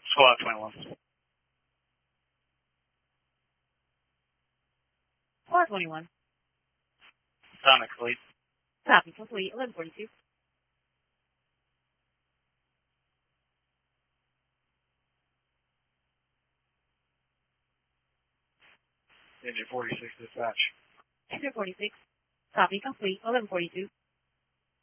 Squawk 21. Squawk 21. Sonic Fleet. Copy for Fleet 1142. Engine 46 dispatch. Engine 46. Copy complete 1142.